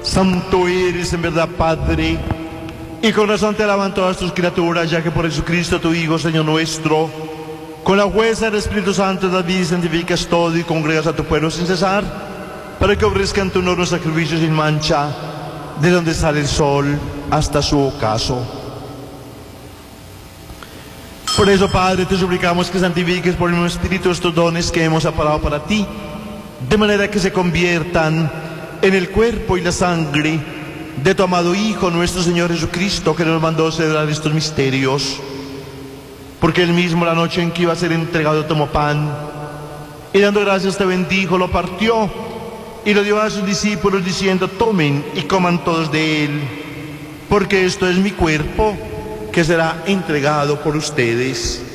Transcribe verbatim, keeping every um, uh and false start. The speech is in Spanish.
Santo eres en verdad, Padre, y con razón te alaban todas tus criaturas, ya que por Jesucristo tu Hijo, Señor nuestro, con la fuerza del Espíritu Santo das vida y santificas todo y congregas a tu pueblo sin cesar, para que ofrezcan tu honor los sacrificios sin mancha, de donde sale el sol hasta su ocaso. Por eso, Padre, te suplicamos que santifiques por el mismo Espíritu estos dones que hemos aparado para ti, de manera que se conviertan en el cuerpo y la sangre de tu amado Hijo, nuestro Señor Jesucristo, que nos mandó celebrar estos misterios. Porque él mismo, la noche en que iba a ser entregado, tomó pan, y dando gracias te bendijo, lo partió, y lo dio a sus discípulos, diciendo: tomen y coman todos de él, porque esto es mi cuerpo, que será entregado por ustedes.